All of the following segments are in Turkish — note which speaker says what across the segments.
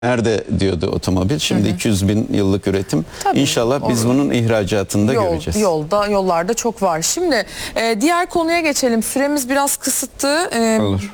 Speaker 1: Nerede diyordu otomobil? Şimdi 200 bin yıllık üretim.
Speaker 2: Tabii,
Speaker 1: İnşallah biz bunun ihracatında göreceğiz.
Speaker 2: Yollarda çok var. Şimdi diğer konuya geçelim. Süremiz biraz kısıtlı.
Speaker 1: Olur.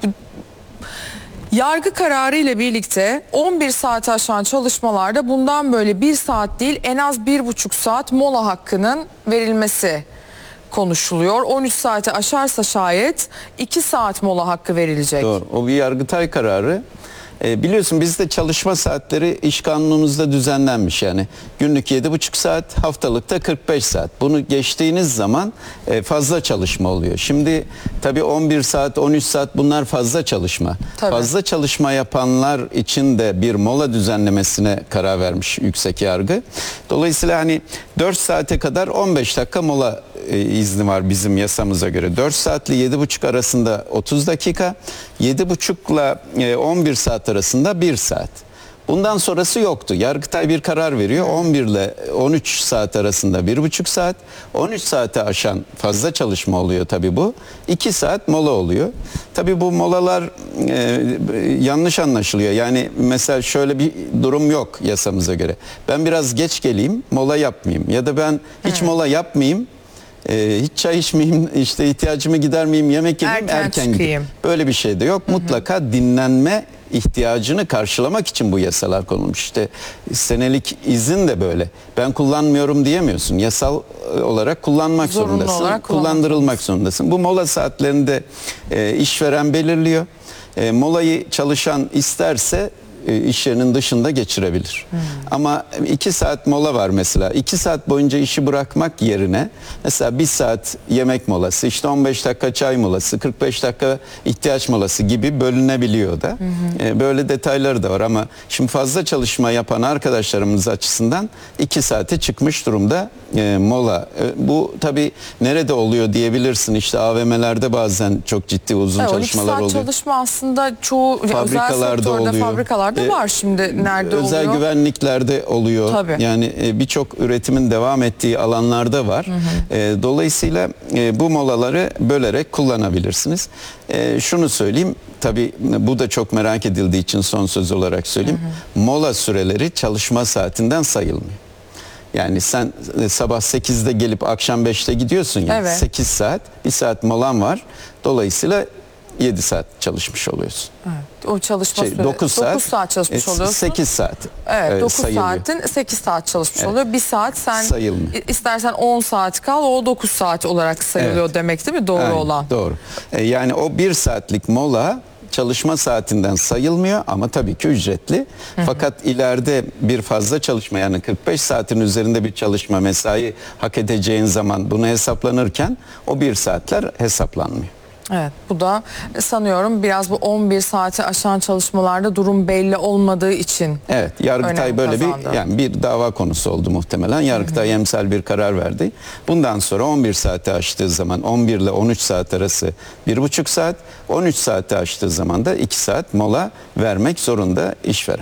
Speaker 2: Yargı kararı ile birlikte 11 saati aşan çalışmalarda bundan böyle 1 saat değil en az 1,5 saat mola hakkının verilmesi konuşuluyor. 13 saati aşarsa şayet 2 saat mola hakkı verilecek.
Speaker 1: Doğru. O bir Yargıtay kararı. Biliyorsun bizde çalışma saatleri iş kanunumuzda düzenlenmiş, yani günlük 7,5 saat, haftalıkta 45 saat. Bunu geçtiğiniz zaman fazla çalışma oluyor. Şimdi tabii 11 saat, 13 saat bunlar fazla çalışma.
Speaker 2: Tabii.
Speaker 1: Fazla çalışma yapanlar için de bir mola düzenlemesine karar vermiş yüksek yargı. Dolayısıyla hani 4 saate kadar 15 dakika mola izni var bizim yasamıza göre. 4 saatli 7,5 arasında 30 dakika, 7,5 ile 11 saat arasında 1 saat. Bundan sonrası yoktu. Yargıtay bir karar veriyor. 11 ile 13 saat arasında 1,5 saat. 13 saate aşan fazla çalışma oluyor tabii bu. 2 saat mola oluyor. Tabii bu molalar yanlış anlaşılıyor. Yani mesela şöyle bir durum yok yasamıza göre. Ben biraz geç geleyim, mola yapmayayım. Ya da ben hiç mola yapmayayım. Hiç çay içmeyeyim, işte ihtiyacımı gidermeyeyim, yemek yemeyeyim, erken gideyim. Böyle bir şey de yok. Mutlaka dinlenme ihtiyacını karşılamak için bu yasalar konulmuş. İşte senelik izin de böyle. Ben kullanmıyorum diyemiyorsun. Yasal olarak kullanmak zorundasın. Kullandırılmak zorundasın. Bu mola saatlerini de işveren belirliyor. Molayı çalışan isterse iş yerinin dışında geçirebilir. Ama 2 saat mola var mesela. 2 saat boyunca işi bırakmak yerine mesela 1 saat yemek molası, işte 15 dakika çay molası, 45 dakika ihtiyaç molası gibi bölünebiliyor da. Böyle detayları da var ama şimdi fazla çalışma yapan arkadaşlarımız açısından 2 saate çıkmış durumda mola. Bu tabii nerede oluyor diyebilirsin. İşte AVM'lerde bazen çok ciddi uzun çalışmalar oluyor.
Speaker 2: 12 saat çalışma aslında çoğu özel sektörde, fabrikalarda var şimdi. Nerede oluyor?
Speaker 1: Özel güvenliklerde oluyor.
Speaker 2: Tabii.
Speaker 1: Yani birçok üretimin devam ettiği alanlarda var. Dolayısıyla bu molaları bölerek kullanabilirsiniz. Şunu söyleyeyim. Tabii bu da çok merak edildiği için son söz olarak söyleyeyim. Mola süreleri çalışma saatinden sayılmıyor. Yani sen sabah 8'de gelip akşam 5'te gidiyorsun ya.
Speaker 2: Evet.
Speaker 1: 8 saat, 1 saat molan var. Dolayısıyla 7 saat çalışmış oluyorsun.
Speaker 2: Evet. O çalışma süresi
Speaker 1: 9
Speaker 2: saat çalışmış oluyorsun.
Speaker 1: 8 saat.
Speaker 2: Evet, 9
Speaker 1: sayılıyor.
Speaker 2: saatin 8 saat çalışmış oluyor. 1 saat sen
Speaker 1: sayılmıyor.
Speaker 2: İstersen 10 saat kal, o 9 saat olarak sayılıyor demek değil mi? Doğru
Speaker 1: Aynen,
Speaker 2: olan.
Speaker 1: Doğru. Yani o 1 saatlik mola çalışma saatinden sayılmıyor ama tabii ki ücretli. Fakat ileride bir fazla çalışma, yani 45 saatin üzerinde bir çalışma, mesai hak edeceğin zaman bunu hesaplanırken o 1 saatler hesaplanmıyor.
Speaker 2: Evet, bu da sanıyorum biraz bu 11 saati aşan çalışmalarda durum belli olmadığı için.
Speaker 1: Evet, Yargıtay böyle
Speaker 2: kazandı.
Speaker 1: bir dava konusu oldu muhtemelen. Yargıtay emsal bir karar verdi. Bundan sonra 11 saati aştığı zaman 11 ile 13 saat arası 1,5 saat, 13 saati aştığı zaman da 2 saat mola vermek zorunda işveren.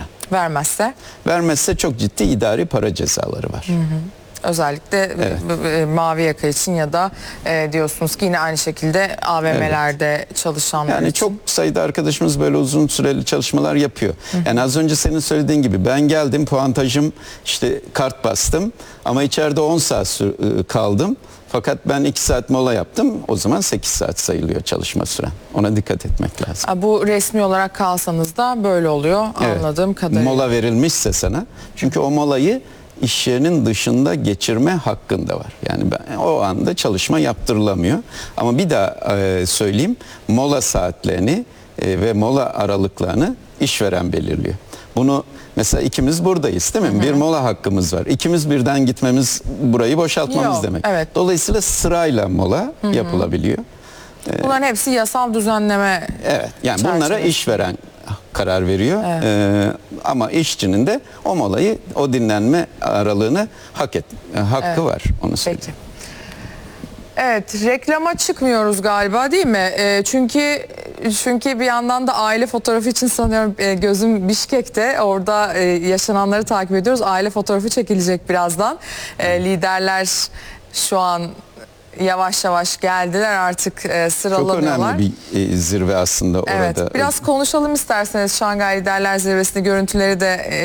Speaker 1: Vermezse çok ciddi idari para cezaları var.
Speaker 2: Özellikle mavi yaka için ya da diyorsunuz ki yine aynı şekilde AVM'lerde çalışanlar
Speaker 1: yani
Speaker 2: için.
Speaker 1: çok sayıda arkadaşımız böyle uzun süreli çalışmalar yapıyor. Yani az önce senin söylediğin gibi ben geldim, puantajım, işte kart bastım ama içeride 10 saat kaldım. Fakat ben 2 saat mola yaptım. O zaman 8 saat sayılıyor çalışma süren. Ona dikkat etmek lazım.
Speaker 2: Bu resmi olarak kalsanız da böyle oluyor anladığım kadarıyla.
Speaker 1: Mola verilmişse sana. Çünkü o molayı iş yerinin dışında geçirme hakkın da var. Yani o anda çalışma yaptırılamıyor. Ama bir daha söyleyeyim. Mola saatlerini ve mola aralıklarını işveren belirliyor. Bunu mesela ikimiz buradayız değil mi? Bir mola hakkımız var. İkimiz birden gitmemiz burayı boşaltmamız demek.
Speaker 2: Evet.
Speaker 1: Dolayısıyla sırayla mola yapılabiliyor.
Speaker 2: Bunların hepsi yasal düzenleme.
Speaker 1: Evet. Yani bunlara işveren karar veriyor. Ama işçinin de o molayı, o dinlenme aralığını hakkı var. Onu söyleyeyim.
Speaker 2: Peki. Evet, reklama çıkmıyoruz galiba değil mi? Çünkü bir yandan da aile fotoğrafı için sanıyorum gözüm Bişkek'te, orada yaşananları takip ediyoruz. Aile fotoğrafı çekilecek birazdan. Liderler şu an yavaş yavaş geldiler artık
Speaker 1: Çok
Speaker 2: sıralanıyorlar.
Speaker 1: önemli bir zirve aslında
Speaker 2: Evet,
Speaker 1: orada.
Speaker 2: biraz konuşalım isterseniz Şangay Liderler Zirvesi'nin görüntüleri de